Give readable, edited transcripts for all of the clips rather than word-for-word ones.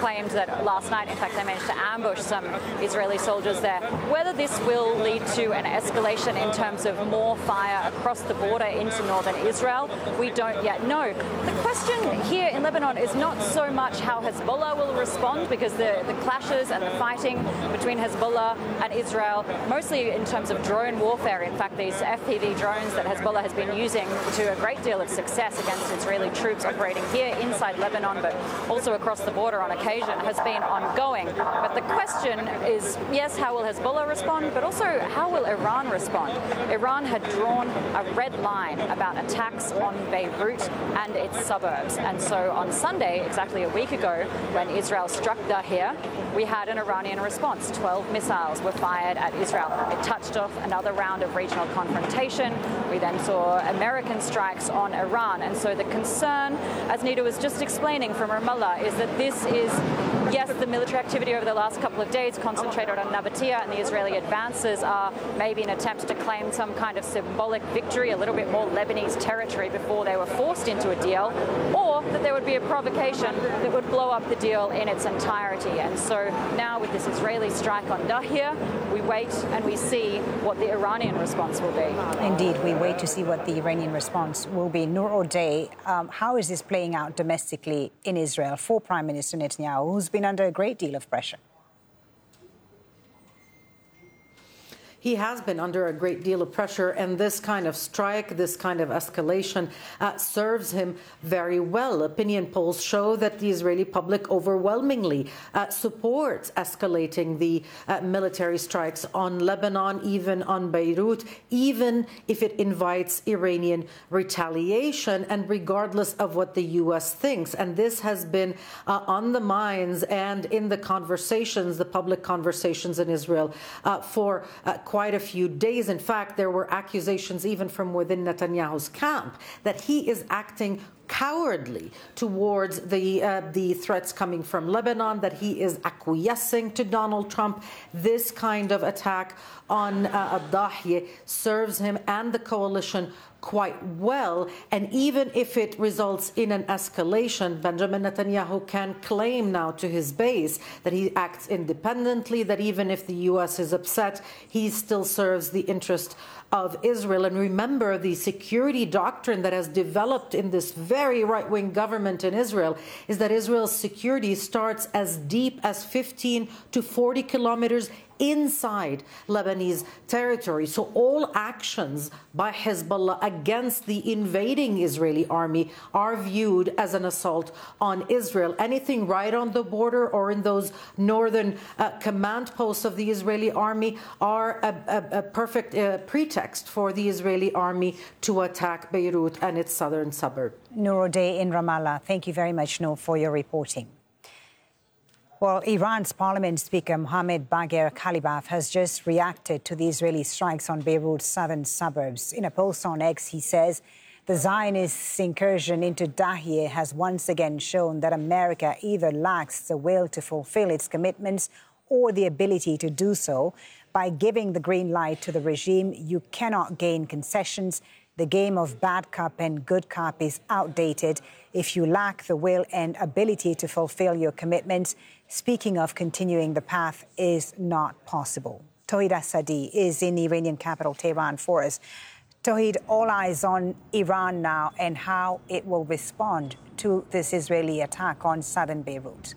claimed that last night, in fact, they managed to ambush some Israeli soldiers there. Whether this will lead to an escalation in terms of more fire across the border into northern Israel, we don't yet know. The question here in Lebanon is not so much how Hezbollah will respond, because the clashes and the fighting between Hezbollah and Israel, mostly in terms of drone warfare. In fact, these FPV drones that Hezbollah has been using to a great deal of success against Israeli troops operating here inside Lebanon, but also across the border on occasion, has been ongoing. But the question is, yes, how will Hezbollah respond, but also how will Iran respond? Iran had drawn a red line about attacks on Beirut and its suburbs. And so on Sunday, exactly a week ago, when Israel struck Dahir, we had an Iranian response. 12 missiles were fired at Israel. It touched off another round of regional confrontation. We then saw American strikes on Iran. And so the concern, as Nita was just explaining from Ramallah, is that this is, yes, the military activity over the last couple of days concentrated on Nabatea, and the Israeli advances are maybe an attempt to claim some kind of symbolic victory, a little bit more Lebanese territory before they were forced into a deal, or that there would be a provocation that would blow up the deal in its entirety. And so now with this Israeli strike on Dahir, we wait and we see what the Iranian response will be. Indeed, we wait to see what the Iranian response will be. Noor O'Day, how is this playing out domestically in Israel for Prime Minister Netanyahu, who's been under a great deal of pressure? He has been under a great deal of pressure, and this kind of strike, this kind of escalation serves him very well. Opinion polls show that the Israeli public overwhelmingly supports escalating the military strikes on Lebanon, even on Beirut, even if it invites Iranian retaliation, and regardless of what the U.S. thinks. And this has been on the minds and in the conversations, the public conversations in Israel for quite a few days. In fact, there were accusations even from within Netanyahu's camp that he is acting cowardly towards the threats coming from Lebanon, that he is acquiescing to Donald Trump. This kind of attack on Dahir serves him and the coalition quite well, and even if it results in an escalation, Benjamin Netanyahu can claim now to his base that he acts independently, that even if the U.S. is upset, he still serves the interest of Israel. And remember, the security doctrine that has developed in this very right-wing government in Israel is that Israel's security starts as deep as 15 to 40 kilometers inside Lebanese territory. So all actions by Hezbollah against the invading Israeli army are viewed as an assault on Israel. Anything right on the border or in those northern command posts of the Israeli army are a perfect pretext for the Israeli army to attack Beirut and its southern suburb. Noor O'Day in Ramallah. Thank you very much, Noor, for your reporting. Well, Iran's Parliament Speaker Mohammad Bagher Khalibaf has just reacted to the Israeli strikes on Beirut's southern suburbs. In a post on X, he says the Zionist incursion into Dahir has once again shown that America either lacks the will to fulfill its commitments or the ability to do so. By giving the green light to the regime, you cannot gain concessions. The game of bad cop and good cop is outdated if you lack the will and ability to fulfill your commitments. Speaking of continuing the path is not possible. Tawhid Asadi is in the Iranian capital, Tehran, for us. Tawhid, all eyes on Iran now and how it will respond to this Israeli attack on southern Beirut.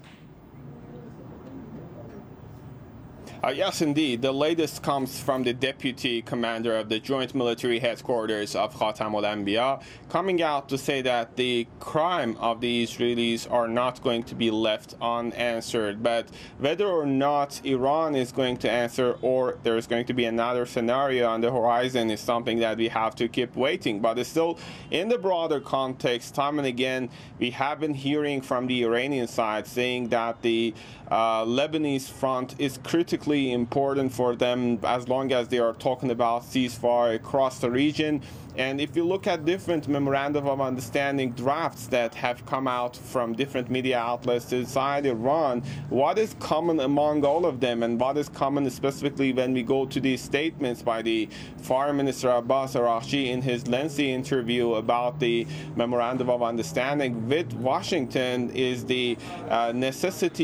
Yes, indeed. The latest comes from the deputy commander of the joint military headquarters of Khatam al-Anbiya, coming out to say that the crime of the Israelis are not going to be left unanswered. But whether or not Iran is going to answer or there's going to be another scenario on the horizon is something that we have to keep waiting. But it's still, in the broader context, time and again, we have been hearing from the Iranian side saying that the Lebanese front is critically important for them as long as they are talking about ceasefire across the region. And if you look at different memorandum of understanding drafts that have come out from different media outlets inside Iran, what is common among all of them, and what is common specifically when we go to these statements by the Foreign Minister Abbas Araghchi in his lengthy interview about the memorandum of understanding with Washington, is the necessity